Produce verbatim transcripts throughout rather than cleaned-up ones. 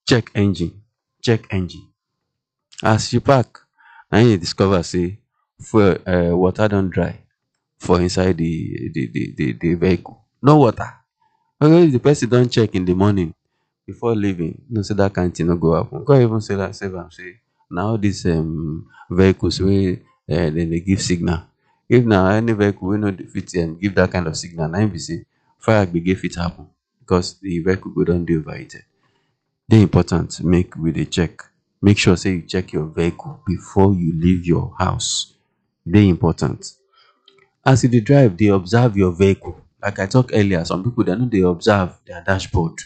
check engine, check engine. As you park, na im you discover say fuel um water don dry for inside the the the the the vehicle. No water. Okay, if the person don check in the morning before leaving, you know say dat kind thing no go happen. God even say am save am say na all these um vehicles wey um dem dey give signal. If na any vehicle wey no dey fit um give dat kind of signal, na im be say fire gbege fit happen because the vehicle go don dey overheated. Dey important make we dey check. Make sure say you check your vehicle before you leave your house. Dey important. As you dey drive, dey observe your vehicle. Like I talk earlier, some people dem no dey observe their dashboard.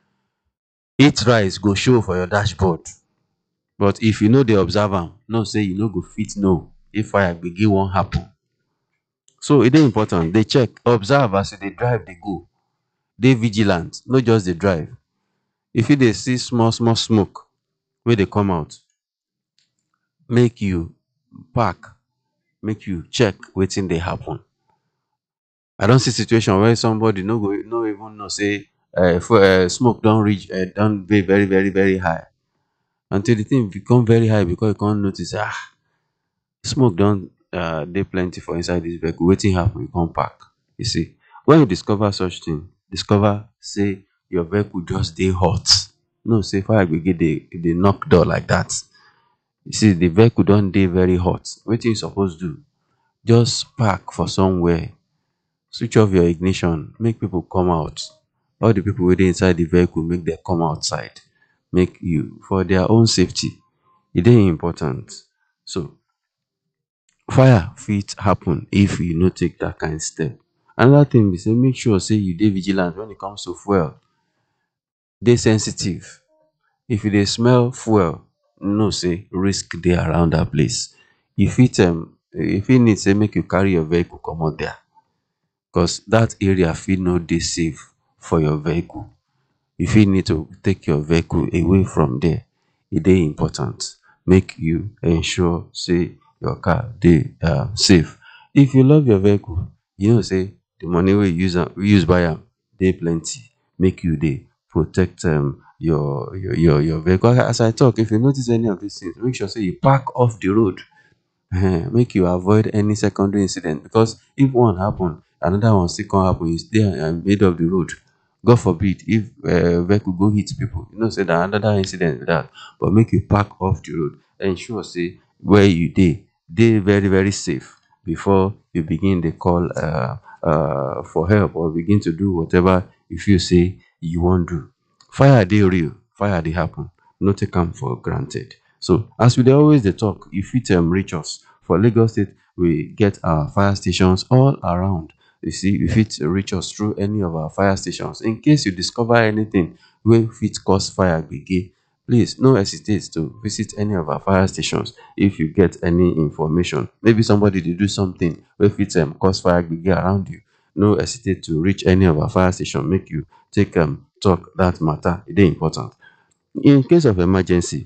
Heat rise go show for your dashboard, but if you no dey observe am, know say you no go fit know if fire gbege wan happen. So e dey important. Dey check, observe as you dey drive dey go. Dey vigilant, no just dey drive. If you dey see small small smoke wey dey come out, make you park, make you check wetin dey happen. I don see situation where somebody no go no even know say um fuel um smoke don reach um don dey very very very high until the thing become very high because e come notice say um smoke don um dey plenty for inside this vehicle. Wetin happen? E come park. You see, when you discover such thing, discover say your vehicle just dey hot, know say fire gbege dey dey knock door like that. You see, the vehicle don dey very hot. Wetin you suppose do? Just park for somewhere, switch off your ignition, make people come out. All the people wey dey inside the vehicle, make dem come outside. Make you for their own safety. E dey important. So fire fit happen if you no take that kind step. Another thing be say make sure say you dey vigilant when it comes to fuel. Dey sensitive. If you dey smell fuel, know say risk dey around that place. You fit um you fit need say make you carry your vehicle comot there because that area fit no dey safe for your vehicle. You fit need to take your vehicle away from there. E dey important make you ensure say your car dey um safe. If you love your vehicle, you know say the money wey you use am use buy am dey plenty. Make you dey protect um your your your your vehicle. As I talk, if you notice any of these things, make sure say you park off the road. um Make you avoid any secondary incident because if one happen, another one still come happen. You stay um mid of the road. God forbid if um vehicle go hit people, you know say na another incident be that. But make you park off the road. Ensure say where you dey dey very very safe before you begin dey call um um for help or begin to do whatever you feel say you wan do. Fire dey real. Fire dey happen. No take am for granted. So as we dey always dey talk, you fit um reach us. For Lagos State, we get our fire stations all around. You see, you fit reach us through any of our fire stations. In case you discover anything wey fit cause fire gbege, please no hesitate to visit any of our fire stations if you get any information. Maybe somebody dey do something wey fit um cause fire gbege around you. No hesitate to reach any of our fire station make you take um talk that matter. E dey important. In case of emergency,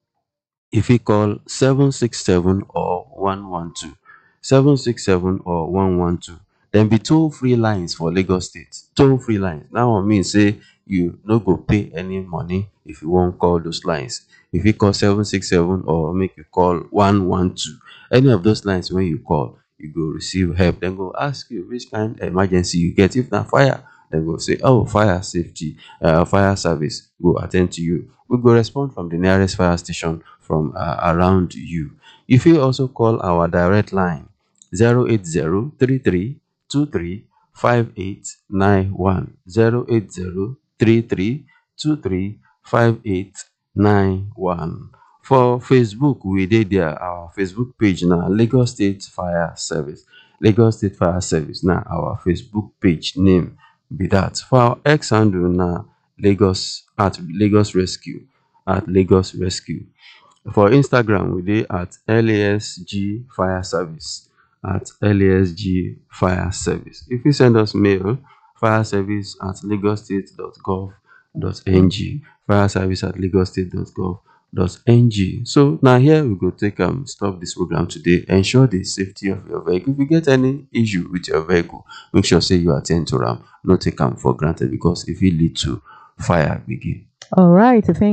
you fit call seven six seven or one one two. seven six seven or one one two. Dem be toll free lines for Lagos State. Toll free lines. That one mean say you no go pay any money if you wan call those lines. You fit call seven six seven or make you call one one two. Any of those lines when you call, you go receive help. Dem go ask you which kind emergency you get. If na fire, dem go say, oh, fire safety, um fire service go at ten d to you. We go respond from the nearest fire station from um around you. You fit also call our direct line zero eight zero three three two three five eight nine one. zero eight zero three three two three five eight nine one. For Facebook, we dey there. Our Facebook page na Lagos State Fire Service. Lagos State Fire Service na our Facebook page name be that. For our X handle na Lagos at Lagos Rescue at Lagos Rescue. For Instagram, we dey at L A S G Fire Service at L A S G Fire Service. If you send us mail, fireservice at lagostate dot gov dot ng. Fireservice at lagostate dot gov dot ng. So now here we go take um stop this program today. Ensure the safety of your vehicle. If you get any issue with your vehicle, make sure say you attend to am. No take am for granted because if it lead to fire gbege. All right. Thank